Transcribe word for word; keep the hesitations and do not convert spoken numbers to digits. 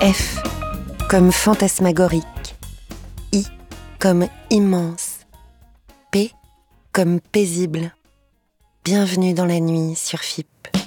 F comme fantasmagorique, I comme immense, P comme paisible. Bienvenue dans la nuit sur F I P.